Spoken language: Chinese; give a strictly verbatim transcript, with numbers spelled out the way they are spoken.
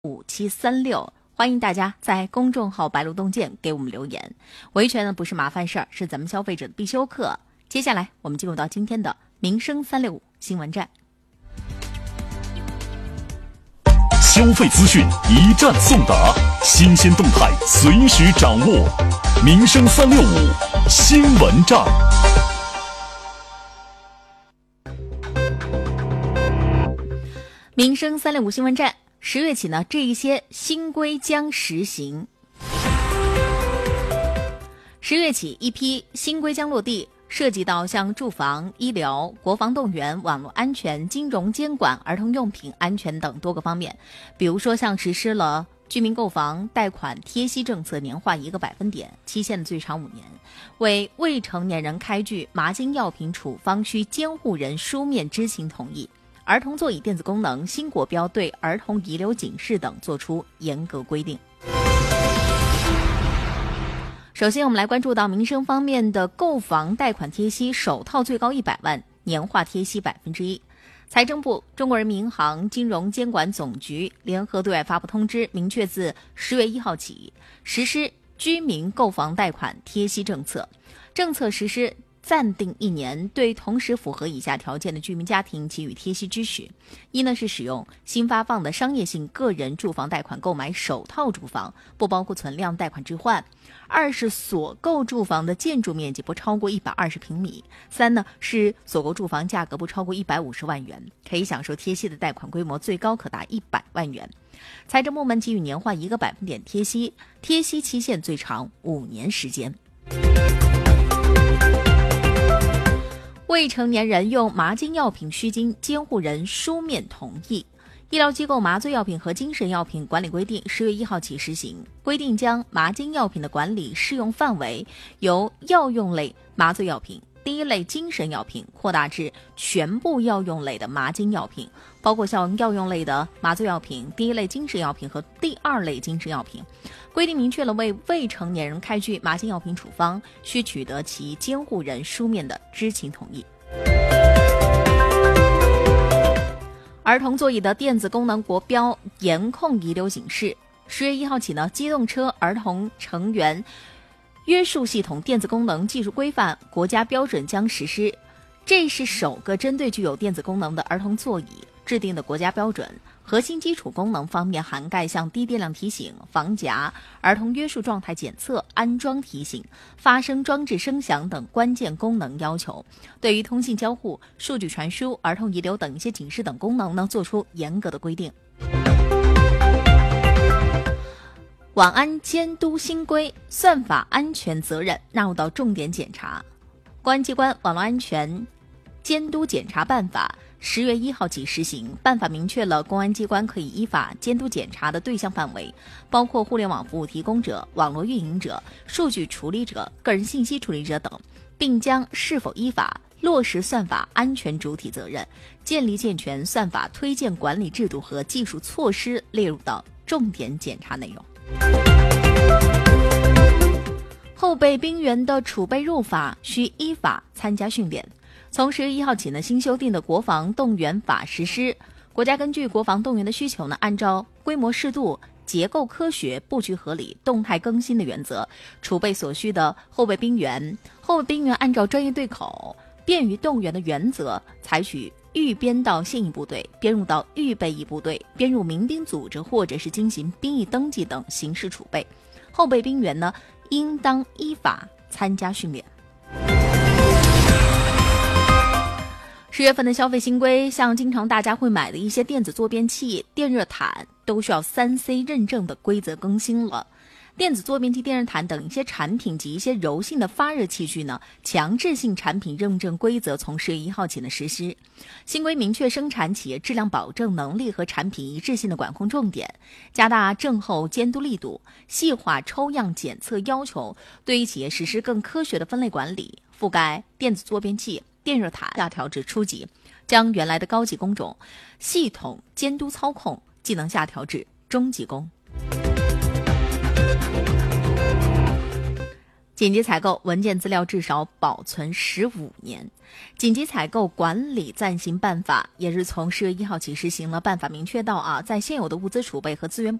五七三六，欢迎大家在公众号白鹿洞见给我们留言。维权呢不是麻烦事儿，是咱们消费者的必修课。接下来我们进入到今天的民生三六五新闻站。 消费资讯一站送达，新鲜动态随时掌握。民生三六五新闻站。 民生三六五新闻站，十月起呢，这一些新规将实行。十月起，一批新规将落地，涉及到像住房、医疗、国防动员、网络安全、金融监管、儿童用品安全等多个方面。比如说，像实施了居民购房贷款贴息政策年化一个百分点，期限最长五年，为未成年人开具麻筋药品处方需监护人书面知情同意。儿童座椅电子功能新国标对儿童遗留警示等作出严格规定。首先我们来关注到民生方面的购房贷款贴息，首套最高一百万，年化贴息百分之一。财政部、中国人民银行、金融监管总局联合对外发布通知，明确自十月一号起实施居民购房贷款贴息政策。政策实施暂定一年，对同时符合以下条件的居民家庭给予贴息支持。一呢是使用新发放的商业性个人住房贷款购买首套住房，不包括存量贷款置换。二是所购住房的建筑面积不超过一百二十平米。三呢是所购住房价格不超过一百五十万元，可以享受贴息的贷款规模最高可达一百万元。财政部门给予年化一个百分点贴息，贴息期限最长五年时间。未成年人用麻筋药品需经监护人书面同意。医疗机构麻醉药品和精神药品管理规定十月一号起实行，规定将麻筋药品的管理适用范围由药用类麻醉药品、第一类精神药品扩大至全部药用类的麻筋药品，包括像药用类的麻醉药品、第一类精神药品和第二类精神药品。规定明确了为未成年人开具麻筋药品处方，需取得其监护人书面的知情同意。儿童座椅的电子功能国标严控遗留警示。十月一号起呢，机动车儿童成员约束系统电子功能技术规范国家标准将实施。这是首个针对具有电子功能的儿童座椅制定的国家标准。核心基础功能方面涵盖像低电量提醒、防夹、儿童约束状态检测、安装提醒、发声装置声响等关键功能要求。对于通信交互、数据传输、儿童遗留等一些警示等功能呢，做出严格的规定。网安监督新规，算法安全责任纳入到重点检查。公安机关网络安全监督检查办法十月一号起实行。办法明确了公安机关可以依法监督检查的对象范围，包括互联网服务提供者、网络运营者、数据处理者、个人信息处理者等，并将是否依法落实算法安全主体责任，建立健全算法推荐管理制度和技术措施列入到重点检查内容。后备兵员的储备入法需依法参加训练。从十月一号起呢，新修订的国防动员法实施。国家根据国防动员的需求呢，按照规模适度、结构科学、布局合理、动态更新的原则，储备所需的后备兵员。后备兵员按照专业对口、便于动员的原则，采取预编到现役部队、编入到预备役部队、编入民兵组织或者是进行兵役登记等形式储备。后备兵员呢，应当依法参加训练。十月份的消费新规，像经常大家会买的一些电子坐便器、电热毯，都需要 三 C 认证的规则更新了。电子坐便器、电热毯等一些产品及一些柔性的发热器具呢，强制性产品认证规则从十月一号起呢实施。新规明确生产企业质量保证能力和产品一致性的管控重点，加大症后监督力度，细化抽样检测要求，对于企业实施更科学的分类管理，覆盖电子坐便器、电热毯下调至初级，将原来的高级工种系统监督操控技能下调至中级工。 紧急采购文件资料至少保存十五年。紧急采购管理暂行办法也是从十月一号起实行了。办法明确到啊，在现有的物资储备和资源